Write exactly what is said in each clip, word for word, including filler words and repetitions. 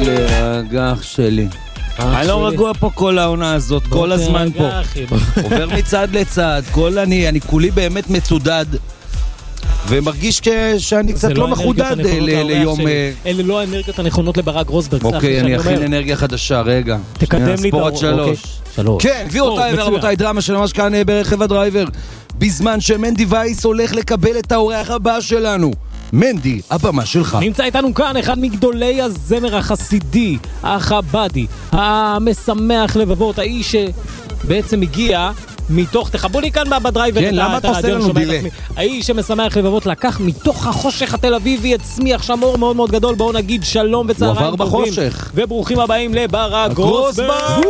להירגע אח שלי. אני לא רגוע פה כל העונה הזאת, כל הזמן פה. עובר מצד לצד, כל אני, אני כולי באמת מצודד. ומרגיש שאני קצת לא מחודד ליום... אלה לא האנרגיות הנכונות לברק גרוסברג. אוקיי, אני אכין אנרגיה חדשה, רגע. תקדם לי את ספורט שלוש. כן, גבירותיי ורבותיי, דרמה של ממש כאן ברכב הדרייבר. בזמן שמנדי וייס הולך לקבל את האורח הבא שלנו. מנדי, הבמה שלך. נמצא איתנו כאן אחד מגדולי הזמר החסידי, החבדי, המשמח לבבות, האיש שבעצם הגיע... מתוך, תחבו לי כאן בדרייבר. כן, למה אתה עושה לנו דילה? האיש שמשמח לבבות לקח מתוך החושך התל אביבי, הצמיח שם אור מאוד מאוד גדול. בואו נגיד שלום וצהריים טובים. הוא עבר בחושך. וברוכים הבאים לברק גרוסברג.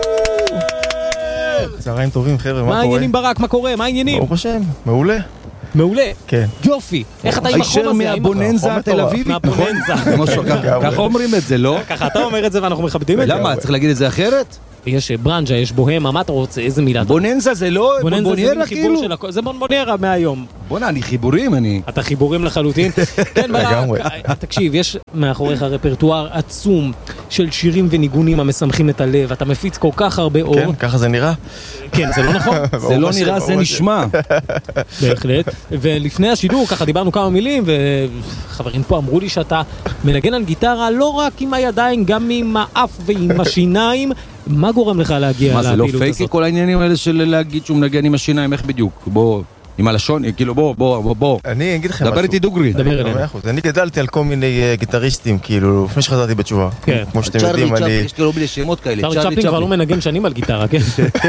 צהריים טובים חבר'ה, מה קורה? מה העניינים ברק? מה קורה? מה העניינים? ברוך השם, מעולה. מעולה? כן. יופי. איך אתה עם החום הזה? הישר מהבוננזה התל אביבית, נכון? ככה אומרים את זה, לא? ככה אתה אומר את זה ואנחנו מכבדים את זה. למה? צריך להגיד את זה אחרת? יש ברנג'ה, יש בוהמה, מה אתה רוצה? איזה מילה? בוננזה זה לא בונבוניירה כאילו? זה בונבוניירה מהיום. בונה, אני חיבורים, אני... אתה חיבורים לחלוטין? כן, ברק, תקשיב, יש מאחוריך רפרטואר עצום של שירים וניגונים המשמחים את הלב, אתה מפיץ כל כך הרבה אור. כן, ככה זה נראה? כן, זה לא נכון? זה לא נראה, זה נשמע. בהחלט. ולפני השידור, ככה דיברנו כמה מילים, וחברים פה אמרו לי שאתה מנגן על גיטרה לא רק עם הידיים, גם עם האף ועם השיניים. מה גורם לך להגיע לפעילות הזאת? מה, זה לא פייקי כל העניינים האלה של להגיד שהוא מנגן עם השיניים, איך בדיוק? בוא, עם הלשון, כאילו בוא, בוא, בוא. אני אגיד לכם משהו. דבר איתי דוגרי. דבר אלינו. אני גדלתי על כל מיני גיטריסטים, כאילו, לפני שחזרתי בתשובה. כן. כמו שאתם יודעים, אני... יש כאילו בלי שמות כאלה. צ'רלי צ'פלין כבר לא מנגן שנים על גיטרה, כן?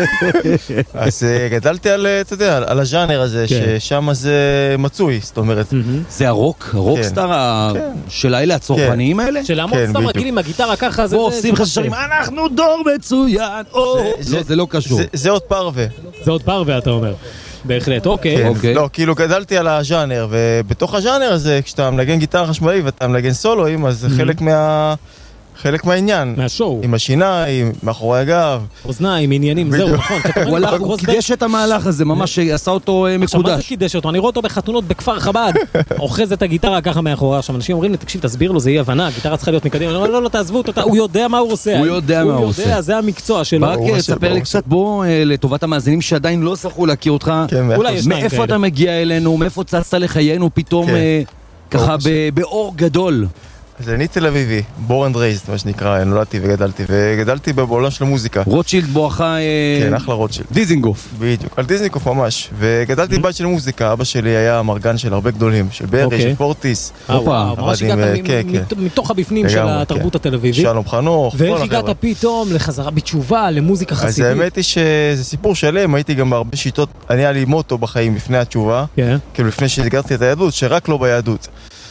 אז גדלתי על, אתה יודע, על הז'אנר הזה, ששם זה מצוי, זאת אומרת. זה הרוק, הרוקסטאר של האלה הצורפניים האלה? של המון סתם רגיל עם הגיטרה ככה, זה... בוא, עושים חשבים, אנחנו דור מצוין, או... לא, זה לא קשור. זה עוד פרווה. זה עוד פרווה, אתה אומר. בהחלט, אוקיי. לא, כאילו גדלתי על הז'אנר, ובתוך הז'אנר הזה, כשאתה מנגן גיטרה חשמלית ואתה מנגן סולואים, אז זה חלק מה... חלק מהעניין. מהשואו. עם השיניים, מאחורי הגב. אוזניים, עניינים, זהו, נכון. הוא קידש את המהלך הזה, ממש עשה אותו מקודש. עכשיו, מה זה קידש אותו? אני רואה אותו בחתונות בכפר חב"ד. אוחז את הגיטרה ככה מאחורה. עכשיו, אנשים אומרים לי, תקשיב, תסביר לו, זה אי הבנה, הגיטרה צריכה להיות מקדימה. לא, לא, לא, תעזבו אותה, הוא יודע מה הוא עושה. הוא יודע מה הוא עושה. הוא יודע, זה המקצוע שלו. ברק, תספר לי קצת בוא, לטובת המאזינים שעדיין לא זכו להכיר אותך. מאיפה אתה מגיע אלינו, מאיפה צצת לחיינו פתאום ככה באור גדול. אז אני תל אביבי, born and raised, מה שנקרא, נולדתי וגדלתי, וגדלתי בעולם של המוזיקה. רוטשילד בואכה... כן, אחלה רוטשילד. דיזינגוף. בדיוק, על דיזינגוף ממש. וגדלתי בבית של מוזיקה, אבא שלי היה מרגן של הרבה גדולים, של ברי, של פורטיס. וואו, ממש הגעת מתוך הבפנים של התרבות התל אביבית. שלום חנוך. ואיך הגעת פתאום לחזרה בתשובה, למוזיקה חסידית? אז האמת היא שזה סיפור שלם, הייתי גם בהרבה שיטות, אני היה לי מוטו בחיים לפני התשובה, כאילו לפני שהגרתי את היהדות, שרק לא ביהדות.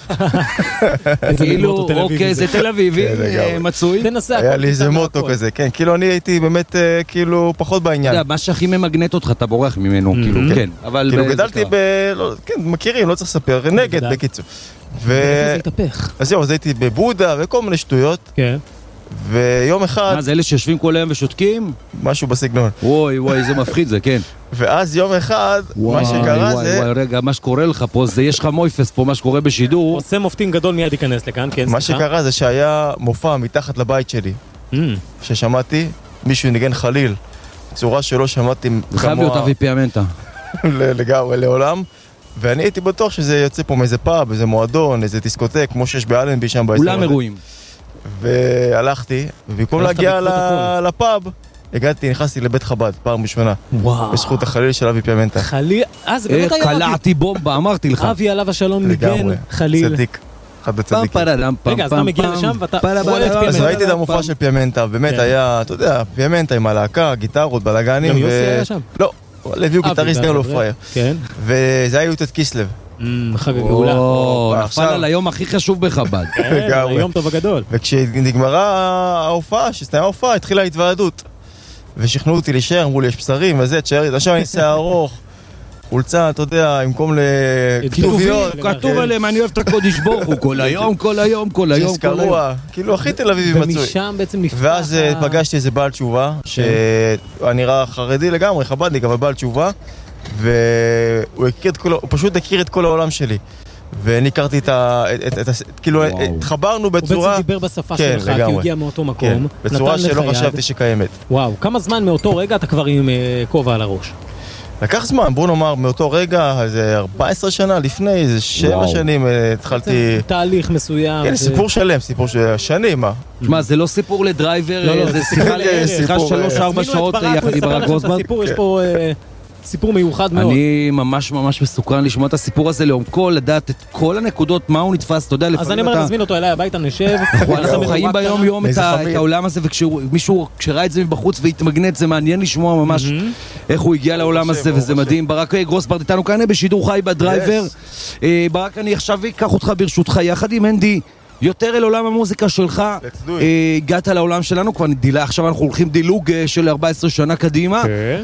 כאילו, אוקיי, זה תל אביבי, מצוי. היה לי איזה מוטו כזה, כן, כאילו אני הייתי באמת, כאילו, פחות בעניין. אתה יודע, מה שהכי ממגנט אותך, אתה בורח ממנו, כאילו, כן. כאילו, גדלתי ב... כן, מכירים, לא צריך לספר, נגד, בקיצור. איפה זה התהפך? אז זהו, אז הייתי בבודה וכל מיני שטויות. כן. ויום אחד... מה, זה אלה שיושבים כל היום ושותקים? משהו בסגנון. וואי, וואי, זה מפחיד זה, כן. ואז יום אחד, מה שקרה זה... וואי, רגע, מה שקורה לך פה, זה יש לך מויפס פה, מה שקורה בשידור. עושה מופתים גדול מיד ייכנס לכאן, כן, מה שקרה זה שהיה מופע מתחת לבית שלי, ששמעתי, מישהו ניגן חליל, צורה שלא שמעתי כמוה... חייב להיות אבי פיאמנטה. לגמרי, לעולם. ואני הייתי בטוח שזה יוצא פה מאיזה פאב, איזה מועדון, איזה דיסקוטק, כמו שיש באלנבי שם באזור. אולם אירועים. והלכתי, ובמקום להגיע לפאב, הגעתי, נכנסתי לבית חב"ד, פעם ראשונה. וואו. בזכות החליל של אבי פיאמנטה. חליל, אה, זה באמת היה אבי. קלעתי בומבה, אמרתי לך. אבי עליו השלום ניגן חליל. צדיק. אחד בצדיק. רגע, אז אתה מגיע לשם ואתה רואה את פיאמנטה. אז ראיתי את המופע של פיאמנטה, באמת היה, אתה יודע, פיאמנטה עם הלהקה, גיטרות, בלגנים. גם יוסי היה שם? לא, הביאו גיטריסט נר לו פרייר. כן. וזה היה יוטט קיסלב. חג הגאולה. נפל על היום הכי חשוב בחב"ד. היום טוב הגדול. וכשנגמרה ההופעה, שסתיימה ההופעה, התחילה התוועדות. ושכנעו אותי להישאר, אמרו לי, יש בשרים וזה, תשאר, עכשיו אני אעשה ארוך. חולצה, אתה יודע, במקום לכתוביות. כתוב עליהם, אני אוהב את הקודש ברוך הוא, כל היום, כל היום, כל היום. שסקרוע, כאילו הכי תל אביבי מצוי. ומשם בעצם נפתח... ואז פגשתי איזה בעל תשובה, שנראה חרדי לגמרי, חב"דניק, אבל בעל תשובה, והוא פשוט הכיר את כל העולם שלי. ואני הכרתי את ה... כאילו, התחברנו בצורה... הוא בעצם דיבר בשפה שלך, כי הוא הגיע מאותו מקום. בצורה שלא חשבתי שקיימת. וואו, כמה זמן מאותו רגע אתה כבר עם כובע על הראש? לקח זמן, בוא נאמר, מאותו רגע, זה ארבע עשרה שנה לפני, איזה שבע שנים התחלתי... תהליך מסוים. כן, סיפור שלם, סיפור של שנים, מה? מה, זה לא סיפור לדרייבר, זה שיחה שלוש ארבע שעות יחד עם ברק גרוסברג? יש פה סיפור מיוחד מאוד. אני ממש ממש מסוקרן לשמוע את הסיפור הזה לעומקו, לדעת את כל הנקודות, מה הוא נתפס, אתה יודע, לפעמים אתה... אז אני אומר, נזמין אותו אליי הביתה, נשב. אנחנו חיים ביום יום את העולם הזה, וכשמישהו שראה את זה מבחוץ והתמגנט, זה מעניין לשמוע ממש איך הוא הגיע לעולם הזה, וזה מדהים. ברק גרוסברג איתנו כאן בשידור חי בדרייבר. ברק, אני עכשיו אקח אותך ברשותך יחד עם אנדי יותר אל עולם המוזיקה שלך. הגעת לעולם שלנו, כבר דילה, עכשיו אנחנו הולכים דילוג של ארבע עשרה שנה קדימה,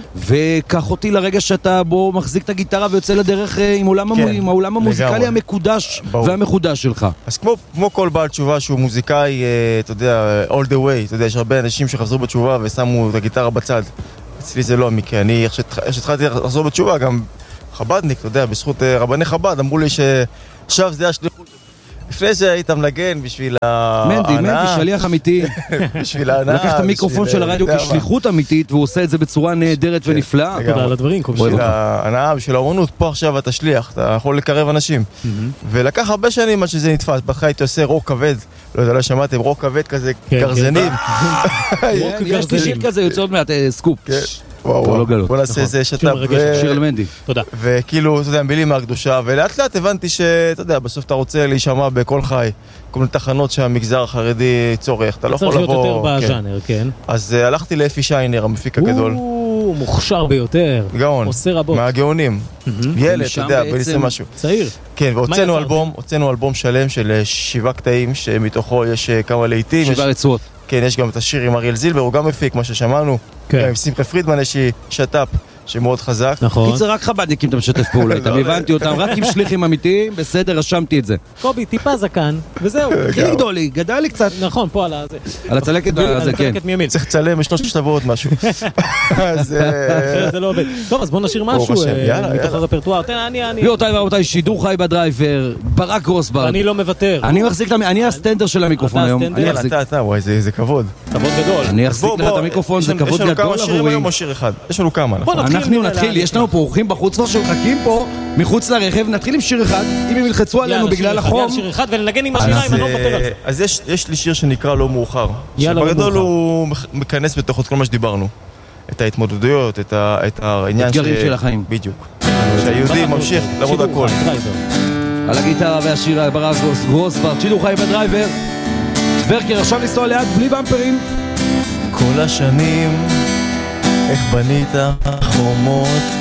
וקח אותי לרגע שאתה בו מחזיק את הגיטרה ויוצא לדרך עם העולם המוזיקלי המקודש והמחודש שלך. אז כמו כל בעל תשובה שהוא מוזיקאי, אתה יודע, all the way, אתה יודע, יש הרבה אנשים שחזרו בתשובה ושמו את הגיטרה בצד. אצלי זה לא המקרה, אני, איך שהתחלתי לחזור בתשובה, גם חבדניק, אתה יודע, בזכות רבני חב"ד, אמרו לי שעכשיו זה השליחות. לפני שהיית מנגן בשביל ההנאה. מנדי, מנדי, שליח אמיתי. בשביל ההנאה. לקח את המיקרופון של הרדיו כשליחות אמיתית, והוא עושה את זה בצורה נהדרת ונפלאה. תודה על הדברים. בשביל ההנאה, בשביל האמנות, פה עכשיו אתה שליח, אתה יכול לקרב אנשים. ולקח הרבה שנים עד שזה נתפס. בהתחלה הייתי עושה רוק כבד, לא יודע, לא שמעתם, רוק כבד כזה, גרזנים. יש לי שיר כזה, יוצא עוד מעט סקופ. וואו, בוא נעשה איזה שטאפ. שיר למנדי. תודה. וכאילו, אתה יודע, מילים מהקדושה, ולאט לאט הבנתי שאתה יודע, בסוף אתה רוצה להישמע בכל חי, כל מיני תחנות שהמגזר החרדי צורך, אתה לא יכול לבוא... צריך להיות יותר בז'אנר, כן. אז הלכתי לאפי שיינר, המפיק הגדול. הוא מוכשר ביותר. גאון. עושה רבות. מהגאונים. ילד, אתה יודע, בניסה משהו. צעיר. כן, והוצאנו אלבום, הוצאנו אלבום שלם של שבעה קטעים, שמתוכו יש כמה לעיתים. שבעה רצועות. כן, יש גם את השיר עם אריאל זילבר, הוא גם מפיק, מה ששמענו. כן. עם שמחה פרידמן יש שטאפ שמאוד חזק. נכון. קיצר, רק חב"דניקים אתה משתף פעולה איתם, הבנתי אותם, רק עם שליחים אמיתיים, בסדר, רשמתי את זה. קובי, טיפה זקן, וזהו. הכי גדול לי, גדל לי קצת. נכון, פה על הזה. על הצלקת הזה, כן. צריך לצלם, יש לו שתבואות משהו. זה לא עובד. טוב, אז בוא נשאיר משהו מתוך הרפרטואר. גבירותיי ורבותיי, שידור חי בדרייבר, ברק גרוסברג. אני לא מוותר. אני מחזיק, אני הסטנדר של המיקרופון היום. אתה, אתה, וואי, זה כבוד. כבוד גדול. אני אחזיק לך את המיקרופון, זה כבוד גדול עבורי. יש לנו כמה, אנחנו נתחיל, יש לנו פה אורחים בחוץ כבר שמחכים פה מחוץ לרכב, נתחיל עם שיר אחד, אם הם ילחצו עלינו בגלל החום. יאללה, שיר אחד ולנגן עם השיניים, אני לא מוותר על זה. אז יש לי שיר שנקרא לא מאוחר. שבגדול הוא מכנס בתוך כל מה שדיברנו. את ההתמודדויות, את העניין אתגרים של החיים. בדיוק. שהיהודי ממשיך לעמוד הכל. על הגיטרה והשירה, ברק גרוסברג, שידור חי בדרייבר. ורקר, עכשיו לנסוע ליד בלי במפרים. כל השנים איך בנית חומות